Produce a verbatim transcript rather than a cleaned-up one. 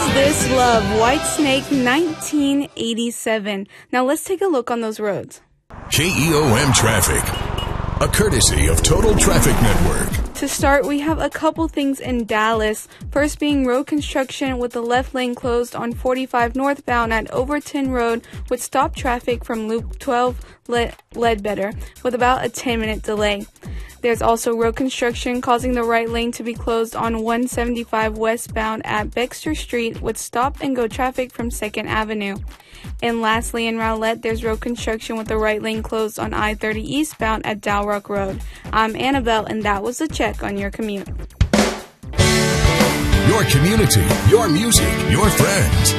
This Love, Whitesnake, nineteen eighty-seven. Now let's take a look on those roads. K E O M Traffic, a courtesy of Total Traffic Network. To start, we have a couple things in Dallas. First being road construction with the left lane closed on forty-five northbound at Overton Road with stop traffic from Loop twelve Le- Ledbetter with about a ten minute delay. There's also road construction causing the right lane to be closed on one seventy-five westbound at Bexter Street with stop and go traffic from second Avenue. And lastly, in Rowlett, there's road construction with the right lane closed on I thirty eastbound at Dalrock Road. I'm Annabelle, and that was the check on your commute. Your community, your music, your friends.